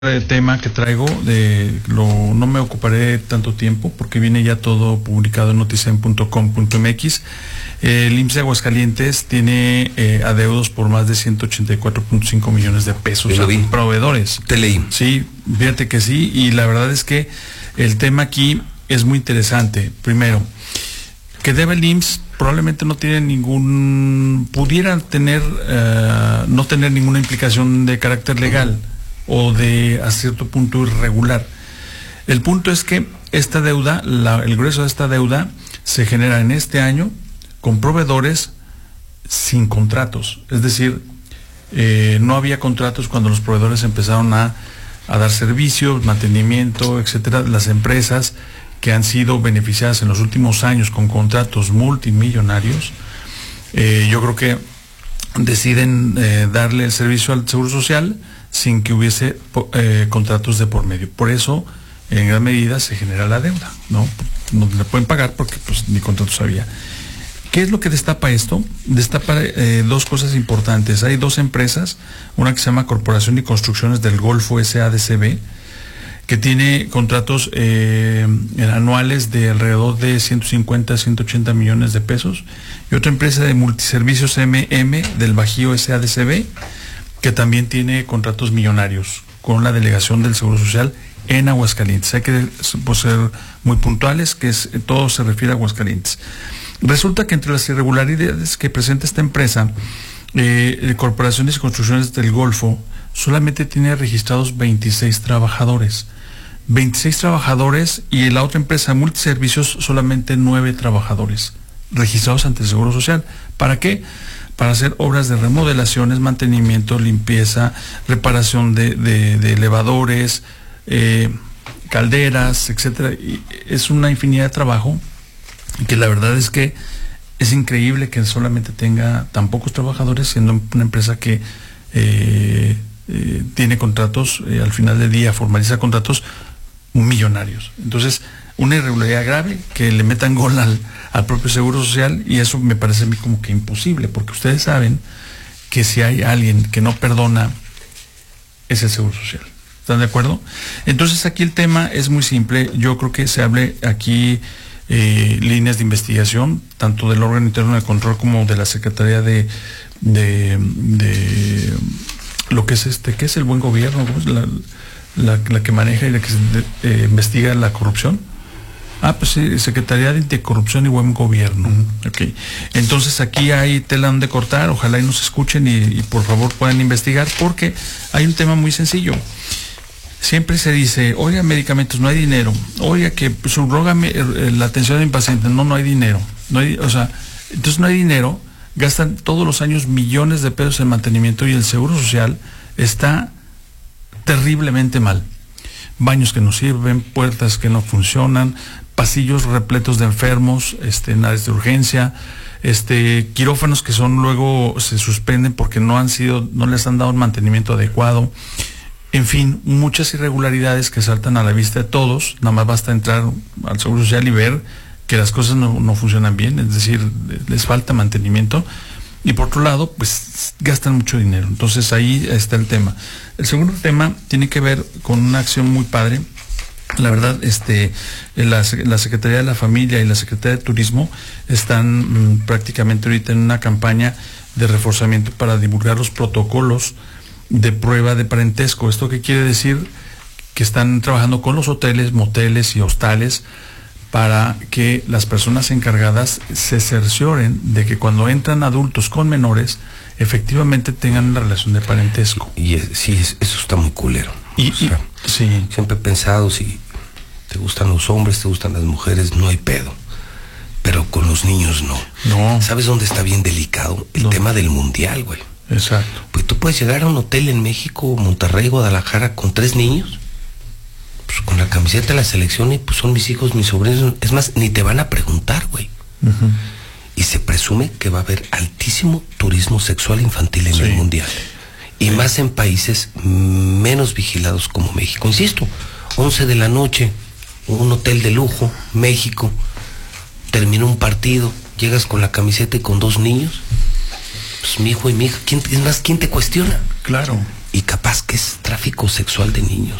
tema que traigo, no me ocuparé tanto tiempo porque viene ya todo publicado en noticen.com.mx. El IMSS de Aguascalientes tiene adeudos por más de 184.5 millones de pesos a proveedores. Te leí. Sí, fíjate que sí, y la verdad es que el tema aquí es muy interesante. Primero, que debe el IMSS probablemente no tiene pudiera tener, no tener ninguna implicación de carácter legal o de a cierto punto irregular. El punto es que esta deuda, el grueso de esta deuda se genera en este año con proveedores sin contratos. Es decir, no había contratos cuando los proveedores empezaron a dar servicios, mantenimiento, etcétera. Las empresas que han sido beneficiadas en los últimos años con contratos multimillonarios, yo creo que deciden darle el servicio al Seguro Social sin que hubiese contratos de por medio. Por eso, en gran medida, se genera la deuda, ¿no? No le pueden pagar porque pues ni contratos había. ¿Qué es lo que destapa esto? Destapa dos cosas importantes. Hay dos empresas, una que se llama Corporación y Construcciones del Golfo SADCB, que tiene contratos anuales de alrededor de 150 a 180 millones de pesos, y otra empresa de multiservicios MM del Bajío SADCB, que también tiene contratos millonarios con la delegación del Seguro Social en Aguascalientes. Hay que ser muy puntuales, que todo se refiere a Aguascalientes. Resulta que entre las irregularidades que presenta esta empresa, Corporaciones y Construcciones del Golfo, solamente tiene registrados 26 trabajadores. 26 trabajadores, y en la otra empresa Multiservicios solamente 9 trabajadores registrados ante el Seguro Social. ¿Para qué? Para hacer obras de remodelaciones, mantenimiento, limpieza, reparación de elevadores, calderas, etcétera. Y es una infinidad de trabajo que la verdad es que es increíble que solamente tenga tan pocos trabajadores, siendo una empresa que tiene contratos, al final del día formaliza contratos millonarios. Entonces, una irregularidad grave, que le metan gol al propio Seguro Social, y eso me parece a mí como que imposible, porque ustedes saben que si hay alguien que no perdona, es el Seguro Social. ¿Están de acuerdo? Entonces, aquí el tema es muy simple. Yo creo que se hable aquí líneas de investigación, tanto del órgano interno de control como de la Secretaría de lo que es ¿qué es el buen gobierno? ¿Cómo es la que maneja y la que investiga la corrupción? Pues sí, Secretaría de Anticorrupción y Buen Gobierno. Okay. Entonces aquí hay tela donde cortar, ojalá y nos escuchen y por favor puedan investigar, porque hay un tema muy sencillo. Siempre se dice, oiga, medicamentos, no hay dinero. Oiga, que subrógame la atención de mi paciente. No hay dinero. Entonces no hay dinero. Gastan todos los años millones de pesos en mantenimiento, y el Seguro Social está terriblemente mal. Baños que no sirven, puertas que no funcionan, pasillos repletos de enfermos, en áreas de urgencia, quirófanos que luego se suspenden porque no les han dado un mantenimiento adecuado. En fin, muchas irregularidades que saltan a la vista de todos. Nada más basta entrar al Seguro Social y ver que las cosas no funcionan bien, es decir, les falta mantenimiento, y por otro lado, pues gastan mucho dinero. Entonces ahí está el tema. El segundo tema tiene que ver con una acción muy padre. La verdad, la Secretaría de la Familia y la Secretaría de Turismo están prácticamente ahorita en una campaña de reforzamiento para divulgar los protocolos de prueba de parentesco. ¿Esto qué quiere decir? Que están trabajando con los hoteles, moteles y hostales para que las personas encargadas se cercioren de que cuando entran adultos con menores, efectivamente tengan la relación de parentesco. Sí, eso está muy culero. Sí. Siempre he pensado, si te gustan los hombres, te gustan las mujeres, no hay pedo. Pero con los niños no. ¿Sabes dónde está bien delicado? El tema del mundial, güey. Exacto. Pues tú puedes llegar a un hotel en México, Monterrey, Guadalajara, con 3 niños, pues con la camiseta de la selección, y pues son mis hijos, mis sobrinos. Es más, ni te van a preguntar, güey. Y se presume que va a haber altísimo turismo sexual infantil en el mundial. Y más en países menos vigilados como México. Insisto, 11 de la noche, un hotel de lujo, México, terminó un partido, llegas con la camiseta y con 2 niños. Pues mi hijo y mi hija, ¿quién te cuestiona? Claro. y capaz que es tráfico sexual de niños.